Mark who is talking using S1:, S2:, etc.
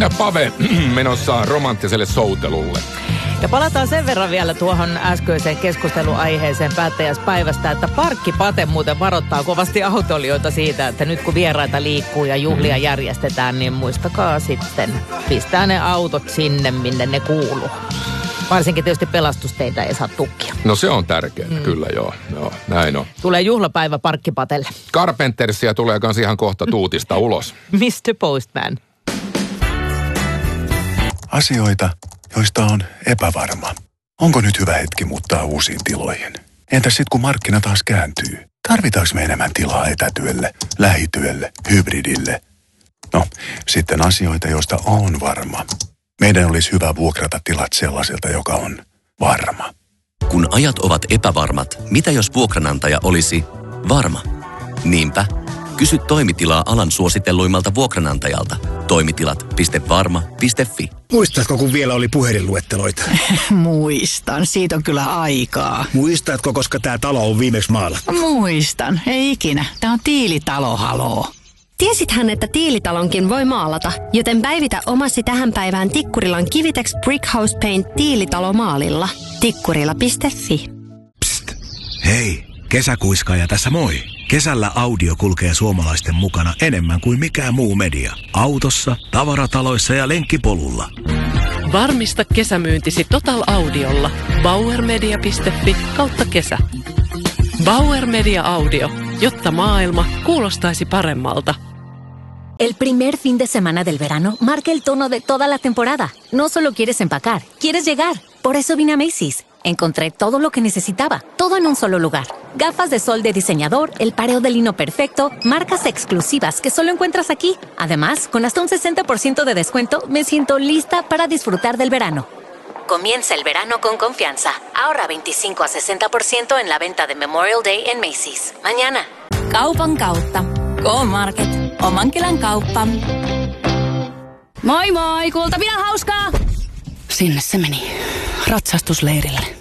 S1: Ja Pave menossa romanttiselle soutelulle.
S2: Ja palataan sen verran vielä tuohon äskeiseen keskusteluaiheeseen päättäjäispäivästä, että Parkkipate muuten varoittaa kovasti autoilijoita siitä, että nyt kun vieraita liikkuu ja juhlia järjestetään, niin muistakaa sitten pistää ne autot sinne, minne ne kuuluu. Varsinkin tietysti pelastusteitä ei saa tukkia.
S1: No se on tärkeää, kyllä joo, näin on.
S2: Tulee juhlapäivä Parkkipatelle.
S1: Carpentersia tulee kans ihan kohta tuutista ulos.
S2: Mr. Postman.
S3: Asioita, joista on epävarma. Onko nyt hyvä hetki muuttaa uusiin tiloihin? Entäs sit kun markkina taas kääntyy? Tarvitaanko me enemmän tilaa etätyölle, lähityölle, hybridille? No, sitten asioita, joista on varma. Meidän olisi hyvä vuokrata tilat sellaiselta, joka on varma.
S4: Kun ajat ovat epävarmat, mitä jos vuokranantaja olisi varma? Niinpä, kysy toimitilaa alan suositelluimmalta vuokranantajalta. Toimitilat.varma.fi.
S5: Muistatko, kun vielä oli puhelinluetteloita?
S6: Muistan, siitä on kyllä aikaa.
S5: Muistatko, koska tämä talo on viimeksi maalattu?
S6: Muistan, ei ikinä. Tämä on Tiilitalo, haloo.
S7: Tiesithän, että Tiilitalonkin voi maalata, joten päivitä omasi tähän päivään Tikkurilan Kivitex Brickhouse Paint Tiilitalomaalilla. Tikkurila.fi.
S5: Psst, hei, kesäkuiskaaja tässä moi. Kesällä audio kulkee suomalaisten mukana enemmän kuin mikään muu media. Autossa, tavarataloissa ja lenkkipolulla.
S8: Varmista kesämyyntisi Total Audiolla. Bauermedia.fi/kesä. Bauer Media Audio, jotta maailma kuulostaisi paremmalta.
S9: El primer fin de semana del verano marca el tono de toda la temporada. No solo quieres empacar, quieres llegar. Por eso vine a Macy's. Encontré todo lo que necesitaba, todo en un solo lugar. Gafas de sol de diseñador, el pareo de lino perfecto, marcas exclusivas que solo encuentras aquí. Además, con hasta un 60% de descuento, me siento lista para disfrutar del verano. Comienza el verano con confianza. Ahorra 25 a 60% en la venta de Memorial Day en Macy's. Mañana.
S10: Kaupan kautta. K-Market. Omankylän kauppa. Moi moi, kulta, pidä hauskaa! Sinne se meni. Ratsastusleirille.